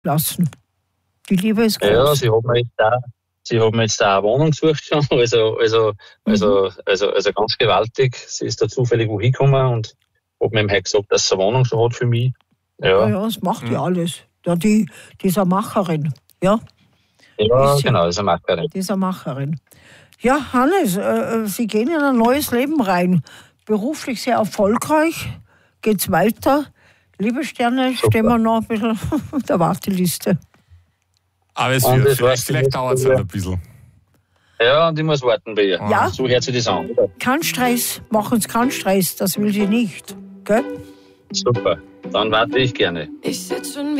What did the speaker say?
lassen. Die Liebe ist groß. Ja, sie hat mir jetzt da eine Wohnung gesucht schon, also ganz gewaltig. Sie ist da zufällig wo hingekommen und hat mir halt gesagt, dass sie eine Wohnung schon hat für mich. Ja, das macht die alles. Ja, die ist eine Macherin. Ja, genau, das ist eine Macherin. Die ist eine Macherin. Ja, Hannes, Sie gehen in ein neues Leben rein. Beruflich sehr erfolgreich. Geht's weiter? Liebe Sterne, stehen wir noch ein bisschen auf der Warteliste. Aber es wird, vielleicht dauert es halt ein bisschen. Ja, und ich muss warten bei ihr. Ja. So hört sich das an. Kein Stress, mach uns keinen Stress, das will sie nicht. Gell? Super, dann warte ich gerne. Ich sitz schon